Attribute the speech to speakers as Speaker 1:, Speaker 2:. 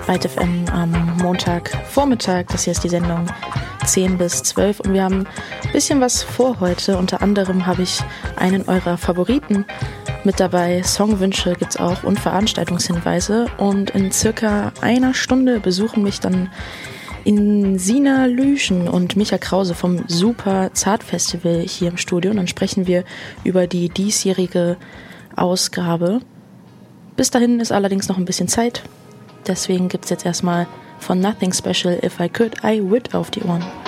Speaker 1: Byte FM am Montagvormittag. Das hier ist die Sendung 10 bis 12 und wir haben ein bisschen was vor heute. Unter anderem habe ich einen eurer Favoriten mit dabei. Songwünsche gibt's auch und Veranstaltungshinweise. Und in circa einer Stunde besuchen mich dann Sina Lüschen und Micha Krause vom Super Zart Festival hier im Studio. Und dann sprechen wir über die diesjährige Ausgabe. Bis dahin ist allerdings noch ein bisschen Zeit. Deswegen gibt's jetzt erstmal von Nothing Special If I Could, I Would auf die Ohren.